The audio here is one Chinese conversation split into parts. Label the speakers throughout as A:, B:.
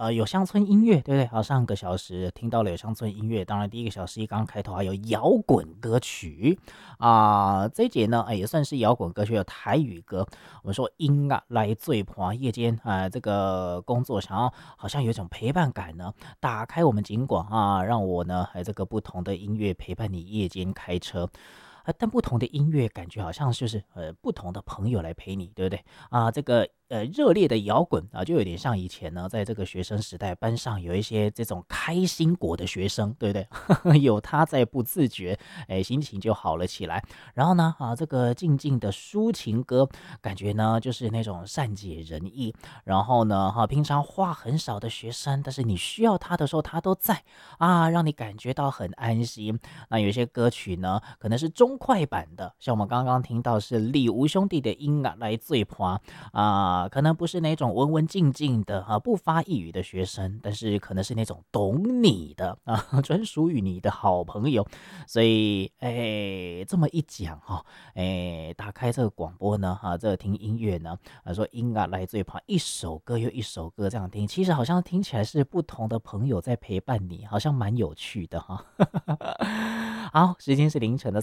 A: 有乡村音乐，对不对？好，上个小时听到了有乡村音乐，当然第一个小时一刚开头还有摇滚歌曲这一节呢，也算是摇滚歌曲，有台语歌。我们说音乐来最伴，夜间这个工作想要好像有一种陪伴感呢，打开我们警广让我呢这个不同的音乐陪伴你夜间开车。但不同的音乐感觉好像就是不同的朋友来陪你，对不对这个热烈的摇滚就有点像以前呢，在这个学生时代，班上有一些这种开心果的学生，对不对？有他在，不自觉，心情就好了起来。然后呢，这个静静的抒情歌，感觉呢就是那种善解人意。然后呢，平常话很少的学生，但是你需要他的时候，他都在让你感觉到很安心。那有些歌曲呢，可能是中快版的，像我们刚刚听到是李吴兄弟的音乐来最伴可能不是那种文文静静的不发一语的学生，但是可能是那种懂你的专属于你的好朋友。所以这么一讲打开这个广播呢这个听音乐呢说音乐来最伴，一首歌又一首歌这样听，其实好像听起来是不同的朋友在陪伴你，好像蛮有趣的好，时间是凌晨的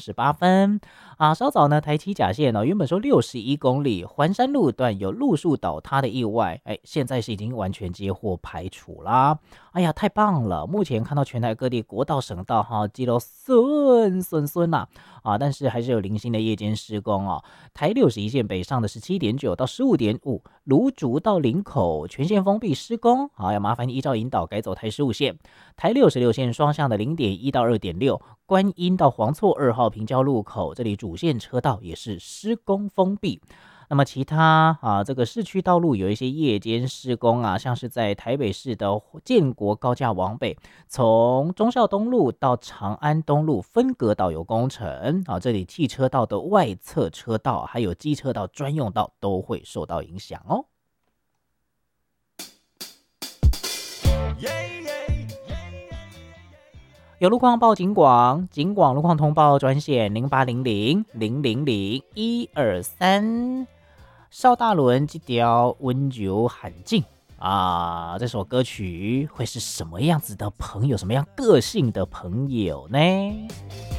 A: 3:18稍早呢，台七甲线原本说61公里环山路段有路树倒塌的意外，现在是已经完全接获排除啦。哎呀，太棒了！目前看到全台各地国道、省道记录顺但是还是有零星的夜间施工台61线北上的17.9到15.5，芦竹到林口全线封闭施工，要麻烦你依照引导改走台15线。台66线双向的0.1到2.6，观音到黄厝2号平交路口，这里主线车道也是施工封闭。那么其他这个市区道路有一些夜间施工像是在台北市的建国高架往北，从忠孝东路到长安东路分隔岛有工程这里汽车道的外侧车道还有机车道专用道都会受到影响哦。有路况报警广，警广路况通报专线0800000123。邵大伦这条温柔喊境这首歌曲会是什么样子的朋友，什么样个性的朋友呢？